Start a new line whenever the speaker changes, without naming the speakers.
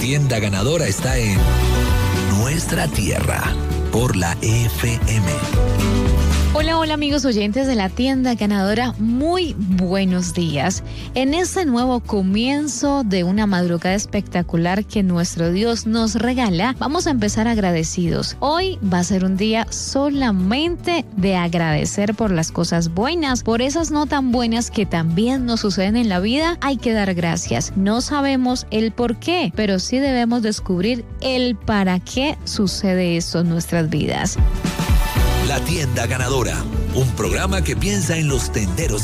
tienda ganadora está en Nuestra Tierra, por la FM.
Hola, hola amigos oyentes de la tienda ganadora, muy buenos días. En este nuevo comienzo de una madrugada espectacular que nuestro Dios nos regala, vamos a empezar agradecidos. Hoy va a ser un día solamente de agradecer por las cosas buenas, por esas no tan buenas que también nos suceden en la vida. Hay que dar gracias. No sabemos el por qué, pero sí debemos descubrir el para qué sucede esto en nuestras vidas.
La tienda ganadora, un programa que piensa en los tenderos